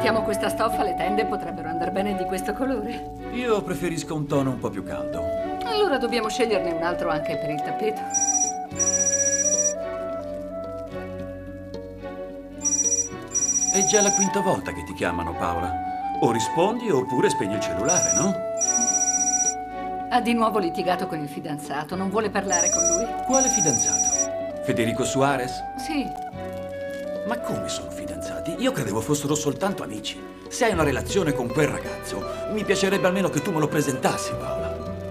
mettiamo questa stoffa, le tende potrebbero andare bene di questo colore. Io preferisco un tono un po' più caldo. Allora dobbiamo sceglierne un altro anche per il tappeto. È già la quinta volta che ti chiamano, Paola. O rispondi oppure spegni il cellulare, no? Ha di nuovo litigato con il fidanzato, non vuole parlare con lui. Quale fidanzato? Federico Suarez? Sì. Ma come sono fidanzati? Io credevo fossero soltanto amici. Se hai una relazione con quel ragazzo, mi piacerebbe almeno che tu me lo presentassi, Paola.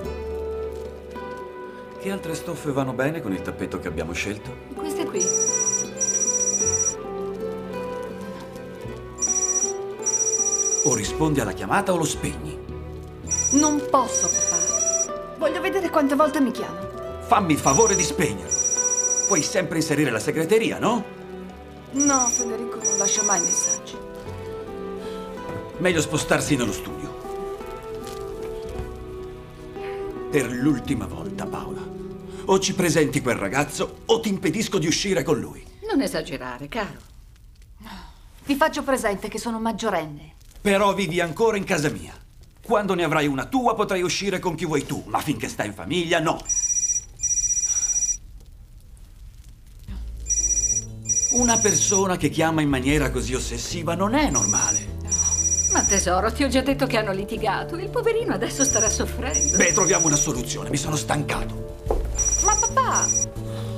Che altre stoffe vanno bene con il tappeto che abbiamo scelto? Queste qui. O rispondi alla chiamata o lo spegni. Non posso, papà. Voglio vedere quante volte mi chiama. Fammi il favore di spegnerlo. Puoi sempre inserire la segreteria, no? No, Federico non lascia mai messaggi. Meglio spostarsi nello studio. Per l'ultima volta, Paola. O ci presenti quel ragazzo o ti impedisco di uscire con lui. Non esagerare, caro. Ti faccio presente che sono maggiorenne. Però vivi ancora in casa mia. Quando ne avrai una tua potrai uscire con chi vuoi tu, ma finché stai in famiglia, no. Una persona che chiama in maniera così ossessiva non è normale. Ma tesoro, ti ho già detto che hanno litigato. Il poverino adesso starà soffrendo. Beh, troviamo una soluzione, mi sono stancato. Ma papà,